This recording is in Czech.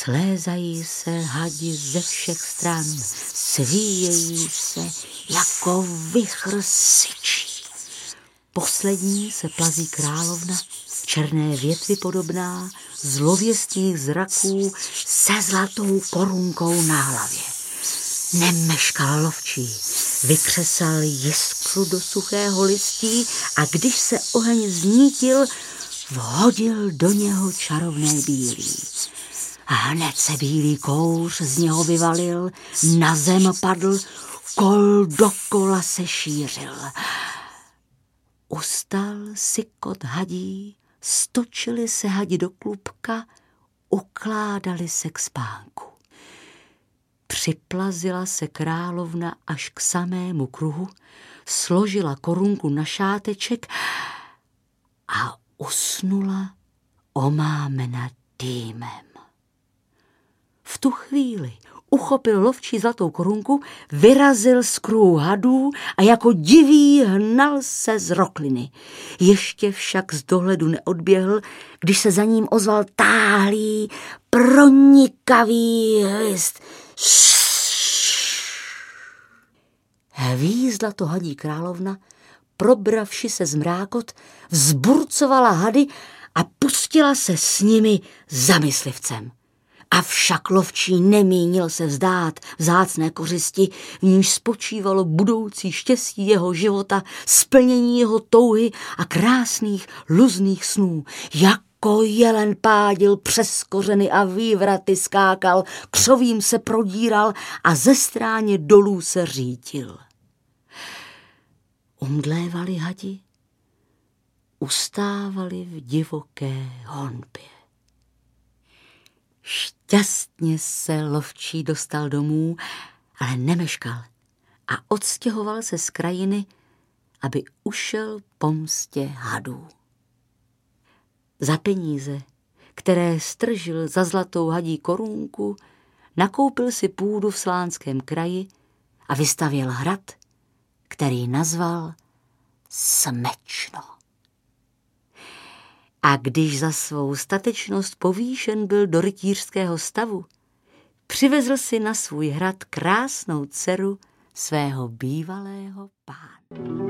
Slézají se hadi ze všech stran, svíjejí se jako vichr syčí. Poslední se plazí královna, černé větvi podobná, zlověstných zraků se zlatou korunkou na hlavě. Nemeškal lovčí, vykřesal jiskru do suchého listí a když se oheň znítil, vhodil do něho čarovné bílí. A hned se bílý kouř z něho vyvalil, na zem padl, kol dokola se šířil. Ustal sykot hadí, stočili se hadi do klubka, ukládali se k spánku. Připlazila se královna až k samému kruhu, složila korunku na šáteček a usnula omámena dýmem. V tu chvíli uchopil lovčí zlatou korunku, vyrazil z kruhu hadů a jako divý hnal se z rokliny. Ještě však z dohledu neodběhl, když se za ním ozval táhlý, pronikavý hlist. Hvízdla to hadí královna, probravši se zmrákot, vzburcovala hady a pustila se s nimi za myslivcem. Avšak lovčí nemínil se vzdát vzácné kořisti, v níž spočívalo budoucí štěstí jeho života, splnění jeho touhy a krásných luzných snů. Jako jelen pádil přes kořeny a vývraty skákal, křovím se prodíral a ze stráně dolů se řítil. Umdlévali hadi, ustávali v divoké honbě. Šťastně se lovčí dostal domů, ale nemeškal a odstěhoval se z krajiny, aby ušel pomstě hadů. Za peníze, které stržil za zlatou hadí korunku, nakoupil si půdu v Slánském kraji a vystavěl hrad, který nazval Smečno. A když za svou statečnost povýšen byl do rytířského stavu, přivezl si na svůj hrad krásnou dceru svého bývalého pána.